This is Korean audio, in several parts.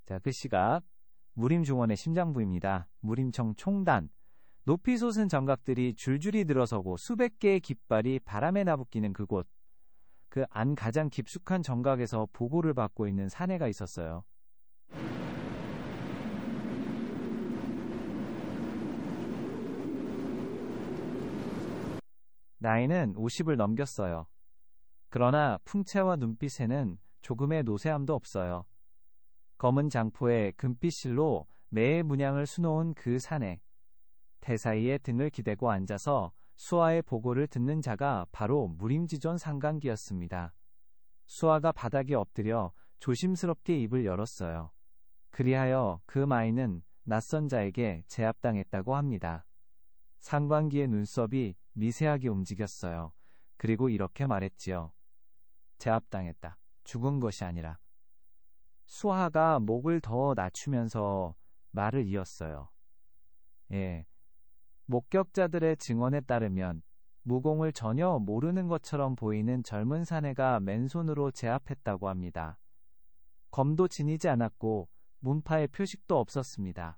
자, 그 시각 무림중원의 심장부입니다. 무림청 총단. 높이 솟은 정각들이 줄줄이 들어서고 수백 개의 깃발이 바람에 나부끼는 그곳. 그 안 가장 깊숙한 정각에서 보고를 받고 있는 사내가 있었어요. 나이는 50을 넘겼어요. 그러나 풍채와 눈빛에는 조금의 노쇠함도 없어요. 검은 장포에 금빛 실로 매의 문양을 수놓은 그 사내. 태사이에 등을 기대고 앉아서 수아의 보고를 듣는 자가 바로 무림지존 상강기였습니다. 수아가 바닥에 엎드려 조심스럽게 입을 열었어요. 그리하여 그 마이는 낯선 자에게 제압당했다고 합니다. 상관기의 눈썹이 미세하게 움직였어요. 그리고 이렇게 말했지요. 제압당했다. 죽은 것이 아니라. 수아가 목을 더 낮추면서 말을 이었어요. 예. 목격자들의 증언에 따르면 무공을 전혀 모르는 것처럼 보이는 젊은 사내가 맨손으로 제압했다고 합니다. 검도 지니지 않았고 문파의 표식도 없었습니다.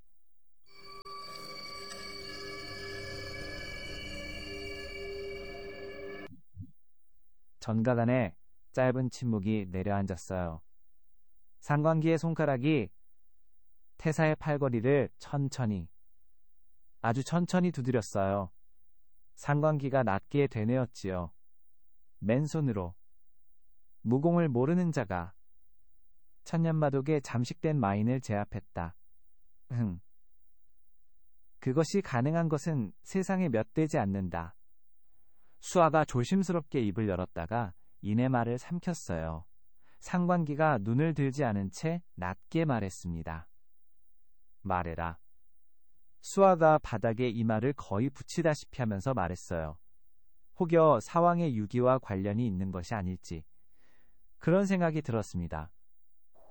전각 안에 짧은 침묵이 내려앉았어요. 상관기의 손가락이 태사의 팔걸이를 천천히, 아주 천천히 두드렸어요. 상관기가 낮게 되뇌었지요. 맨손으로. 무공을 모르는 자가 천년마독에 잠식된 마인을 제압했다. 그것이 가능한 것은 세상에 몇 되지 않는다. 수아가 조심스럽게 입을 열었다가 이내 말을 삼켰어요. 상관기가 눈을 들지 않은 채 낮게 말했습니다. 말해라. 수아가 바닥에 이마를 거의 붙이다시피 하면서 말했어요. 혹여 사왕의 유기와 관련이 있는 것이 아닐지. 그런 생각이 들었습니다.